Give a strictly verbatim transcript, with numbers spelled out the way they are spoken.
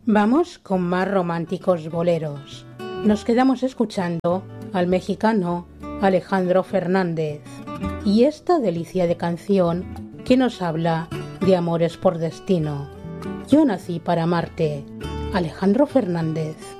Vamos con más románticos boleros. Nos quedamos escuchando al mexicano Alejandro Fernández y esta delicia de canción que nos habla de amores por destino. Yo nací para amarte. Alejandro Fernández.